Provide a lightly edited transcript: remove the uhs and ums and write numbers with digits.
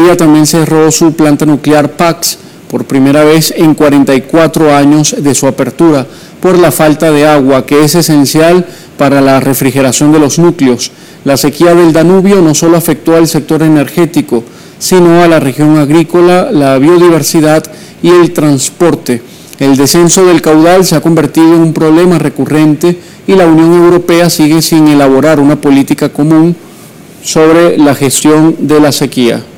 Hungría también cerró su planta nuclear Paks por primera vez en 44 años de su apertura por la falta de agua, que es esencial para la refrigeración de los núcleos. La sequía del Danubio no solo afectó al sector energético, sino a la región agrícola, la biodiversidad y el transporte. El descenso del caudal se ha convertido en un problema recurrente y la Unión Europea sigue sin elaborar una política común sobre la gestión de la sequía.